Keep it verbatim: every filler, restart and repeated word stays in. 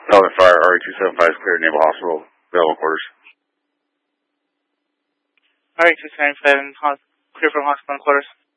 Pelham Fire, R E two seven five is clear to Naval Hospital, available quarters. R E two seven five, clear from hospital quarters.